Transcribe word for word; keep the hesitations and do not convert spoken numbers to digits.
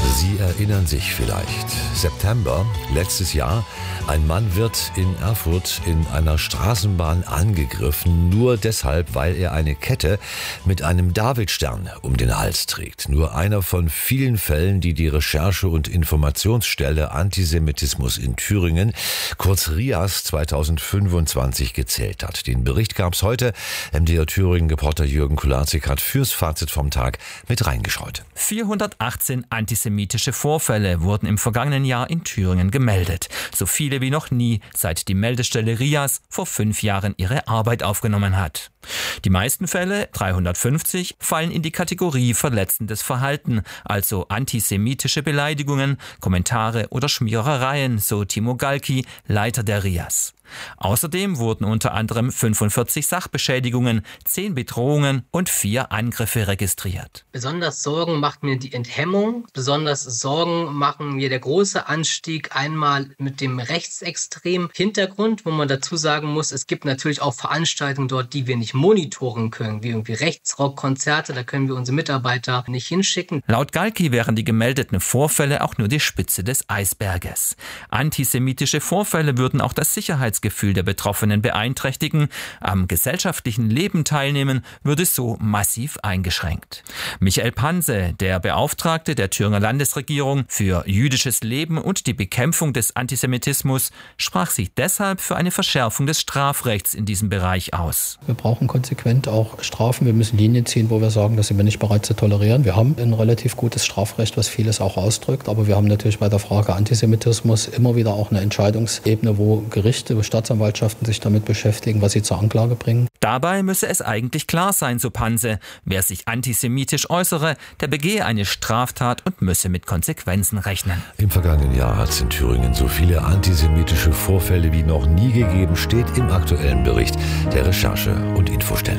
Sie erinnern sich vielleicht. September, letztes Jahr, ein Mann wird in Erfurt in einer Straßenbahn angegriffen, nur deshalb, weil er eine Kette mit einem Davidstern um den Hals trägt. Nur einer von vielen Fällen, die die Recherche- und Informationsstelle Antisemitismus in Thüringen, kurz R I A S, zweitausendfünfundzwanzig gezählt hat. Den Bericht gab es heute. M D R Thüringen-Reporter Jürgen Kularczyk hat fürs Fazit vom Tag mit reingeschaut. vierhundertachtzehn antisemitische Vorfälle wurden im vergangenen Jahr in Thüringen gemeldet. So viele wie noch nie, seit die Meldestelle R I A S vor fünf Jahren ihre Arbeit aufgenommen hat. Die meisten Fälle, dreihundertfünfzig, fallen in die Kategorie verletzendes Verhalten, also antisemitische Beleidigungen, Kommentare oder Schmierereien, so Timo Galki, Leiter der R I A S. Außerdem wurden unter anderem fünfundvierzig Sachbeschädigungen, zehn Bedrohungen und vier Angriffe registriert. Besonders Sorgen macht mir die Enthemmung. Besonders Sorgen machen mir der große Anstieg einmal mit dem rechtsextremen Hintergrund, wo man dazu sagen muss, es gibt natürlich auch Veranstaltungen dort, die wir nicht monitoren können, wie irgendwie Rechtsrockkonzerte, da können wir unsere Mitarbeiter nicht hinschicken. Laut Galki wären die gemeldeten Vorfälle auch nur die Spitze des Eisberges. Antisemitische Vorfälle würden auch das Sicherheitsgefühl der Betroffenen beeinträchtigen. Am gesellschaftlichen Leben teilnehmen würde so massiv eingeschränkt. Michael Panse, der Beauftragte der Thüringer Landesregierung für jüdisches Leben und die Bekämpfung des Antisemitismus, sprach sich deshalb für eine Verschärfung des Strafrechts in diesem Bereich aus. Wir brauchen konsequent auch Strafen. Wir müssen Linien ziehen, wo wir sagen, das sind wir nicht bereit zu tolerieren. Wir haben ein relativ gutes Strafrecht, was vieles auch ausdrückt. Aber wir haben natürlich bei der Frage Antisemitismus immer wieder auch eine Entscheidungsebene, wo Gerichte, wo Staatsanwaltschaften sich damit beschäftigen, was sie zur Anklage bringen. Dabei müsse es eigentlich klar sein, so Panse, wer sich antisemitisch äußere, der begehe eine Straftat und müsse mit Konsequenzen rechnen. Im vergangenen Jahr hat es in Thüringen so viele antisemitische Vorfälle wie noch nie gegeben, steht im aktuellen Bericht der Recherche- und Infostelle.